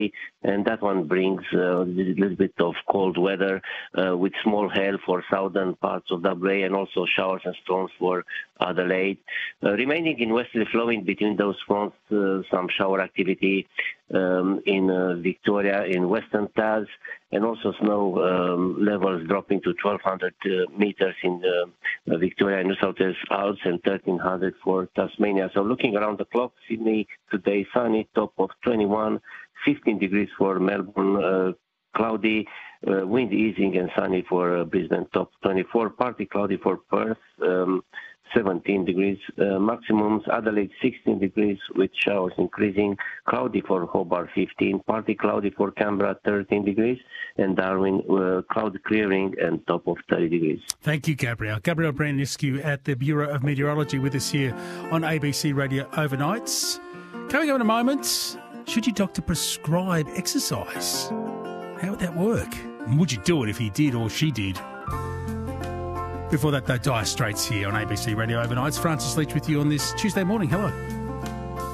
and that one brings a little bit of cold weather with small hail for southern parts of WA and also showers and storms for Adelaide. Remaining in westerly flowing between those fronts, some shower activity in Victoria, in Western Tas, and also snow levels dropping to 1,200 meters in Victoria and New South Wales Alps and 1,300 for Tasmania. So looking around the clock, Sydney today sunny, top of 21, 15 degrees for Melbourne, cloudy, wind easing and sunny for Brisbane, top 24, partly cloudy for Perth, 17 degrees maximums, Adelaide 16 degrees with showers increasing, cloudy for Hobart 15, partly cloudy for Canberra 13 degrees, and Darwin cloud clearing and top of 30 degrees. Thank you, Gabriel. Gabriel Branescu at the Bureau of Meteorology with us here on ABC Radio Overnights. Coming up in a moment, should your doctor prescribe exercise? How would that work? And would you do it if he did or she did? Before that, though, Dire Straits here on ABC Radio Overnights. Francis Leach with you on this Tuesday morning. Hello.